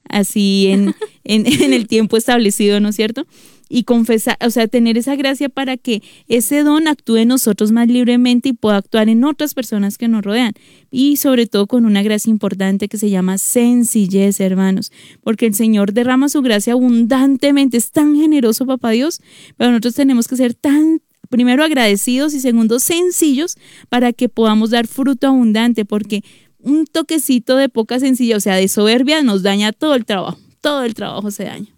así en el tiempo establecido, ¿no es cierto? Y confesar, o sea, tener esa gracia para que ese don actúe en nosotros más libremente y pueda actuar en otras personas que nos rodean. Y sobre todo con una gracia importante que se llama sencillez, hermanos, porque el Señor derrama su gracia abundantemente, es tan generoso, Papá Dios, pero nosotros tenemos que ser primero agradecidos y segundo sencillos para que podamos dar fruto abundante, porque un toquecito de poca sencillez, o sea, de soberbia nos daña todo el trabajo se daña.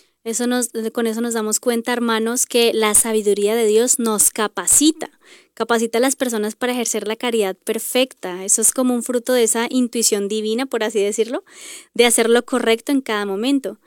Con eso nos damos cuenta, hermanos, que la sabiduría de Dios nos capacita a las personas para ejercer la caridad perfecta. Eso es como un fruto de esa intuición divina, por así decirlo, de hacer lo correcto en cada momento.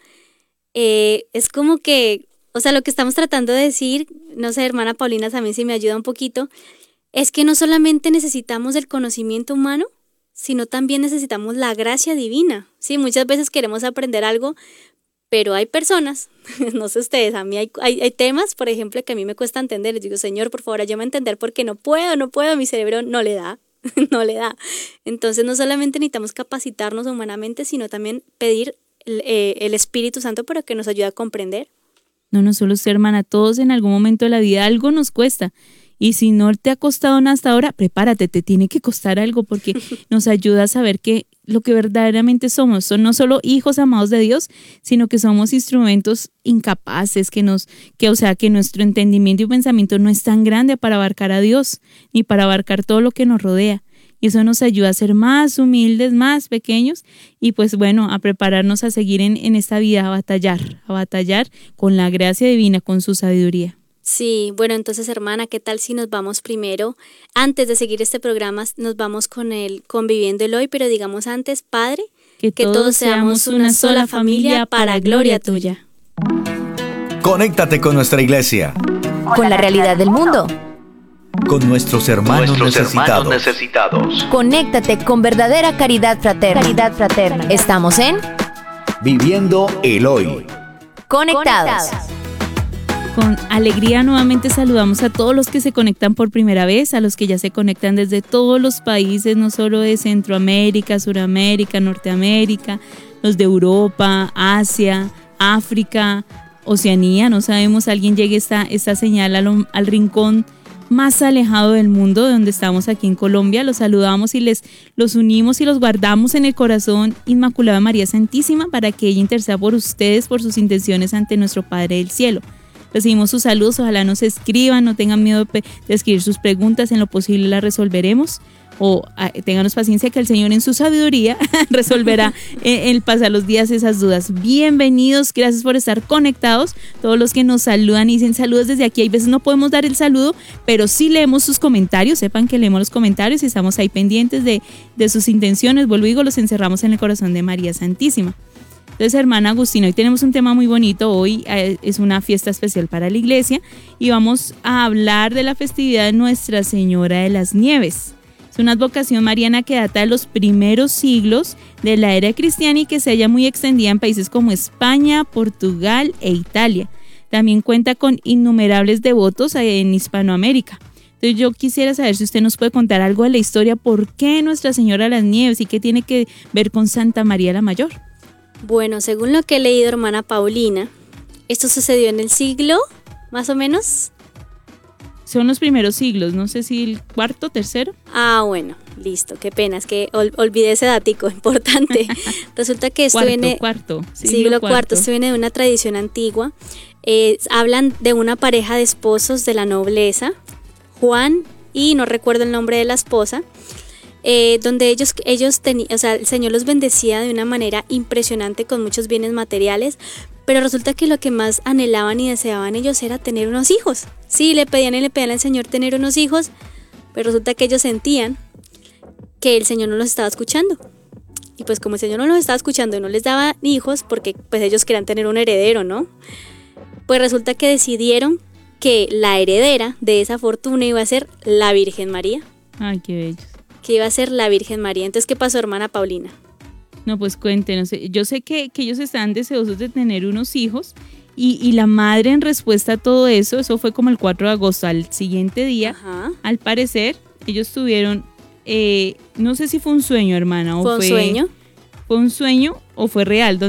Es como que, o sea, lo que estamos tratando de decir, no sé, hermana Paulina, también si me ayuda un poquito, es que no solamente necesitamos el conocimiento humano, sino también necesitamos la gracia divina. Sí, muchas veces queremos aprender algo, pero hay personas, no sé ustedes, a mí hay temas, por ejemplo, que a mí me cuesta entender. Les digo, Señor, por favor, ayúdame a entender porque no puedo, mi cerebro no le da, no le da. Entonces, no solamente necesitamos capacitarnos humanamente, sino también pedir el Espíritu Santo para que nos ayude a comprender. No solo usted, hermana, todos en algún momento de la vida algo nos cuesta. Y si no te ha costado nada hasta ahora, prepárate, te tiene que costar algo porque nos ayuda a saber que lo que verdaderamente somos son no solo hijos amados de Dios, sino que somos instrumentos incapaces, que nuestro entendimiento y pensamiento no es tan grande para abarcar a Dios, ni para abarcar todo lo que nos rodea. Y eso nos ayuda a ser más humildes, más pequeños y pues bueno, a prepararnos a seguir en esta vida, a batallar con la gracia divina, con su sabiduría. Sí, bueno, entonces, hermana, ¿qué tal si nos vamos primero, antes de seguir este programa, nos vamos con el Conviviendo el Hoy, pero digamos antes, Padre, que todos seamos una sola familia para gloria tuya. Conéctate con nuestra iglesia, con la realidad del mundo, con nuestros hermanos necesitados. Conéctate con verdadera caridad fraterna. Estamos en Viviendo el Hoy. Conectados. Con alegría nuevamente saludamos a todos los que se conectan por primera vez, a los que ya se conectan desde todos los países, no solo de Centroamérica, Suramérica, Norteamérica, los de Europa, Asia, África, Oceanía, no sabemos, alguien llegue esta señal al rincón más alejado del mundo, de donde estamos aquí en Colombia. Los saludamos y los unimos y los guardamos en el corazón inmaculado de María Santísima para que ella interceda por ustedes, por sus intenciones ante nuestro Padre del Cielo. Recibimos sus saludos, ojalá nos escriban, no tengan miedo de escribir sus preguntas, en lo posible las resolveremos o ténganos paciencia que el Señor en su sabiduría resolverá el pasar los días esas dudas. Bienvenidos, gracias por estar conectados, todos los que nos saludan y dicen saludos desde aquí. Hay veces no podemos dar el saludo, pero sí leemos sus comentarios, sepan que leemos los comentarios y estamos ahí pendientes de sus intenciones. Vuelvo y digo, los encerramos en el corazón de María Santísima. Entonces, hermana Agustina, hoy tenemos un tema muy bonito. Hoy es una fiesta especial para la iglesia y vamos a hablar de la festividad de Nuestra Señora de las Nieves. Es una advocación mariana que data de los primeros siglos de la era cristiana y que se halla muy extendida en países como España, Portugal e Italia. También cuenta con innumerables devotos en Hispanoamérica. Entonces yo quisiera saber si usted nos puede contar algo de la historia, por qué Nuestra Señora de las Nieves y qué tiene que ver con Santa María la Mayor. Bueno, según lo que he leído, hermana Paulina, esto sucedió en el siglo, más o menos. Son los primeros siglos, no sé si el cuarto, tercero. Ah, bueno, listo, qué pena, es que olvidé ese datico importante. Resulta que esto viene... Siglo cuarto, esto viene de una tradición antigua. Hablan de una pareja de esposos de la nobleza, Juan y no recuerdo el nombre de la esposa, donde ellos tenían, o sea, el Señor los bendecía de una manera impresionante con muchos bienes materiales, pero resulta que lo que más anhelaban y deseaban ellos era tener unos hijos. Sí, le pedían al Señor tener unos hijos, pero resulta que ellos sentían que el Señor no los estaba escuchando. Y pues como el Señor no los estaba escuchando y no les daba hijos, porque pues ellos querían tener un heredero, ¿no? Pues resulta que decidieron que la heredera de esa fortuna iba a ser la Virgen María. Ay, qué bello. Que iba a ser la Virgen María. Entonces, ¿qué pasó, hermana Paulina? No, pues cuéntenos. Yo sé que ellos estaban deseosos de tener unos hijos y la madre, en respuesta a todo eso fue como el 4 de agosto, al siguiente día, ajá, al parecer, ellos tuvieron, no sé si fue un sueño, hermana. ¿Fue un sueño? ¿Fue un sueño o fue real?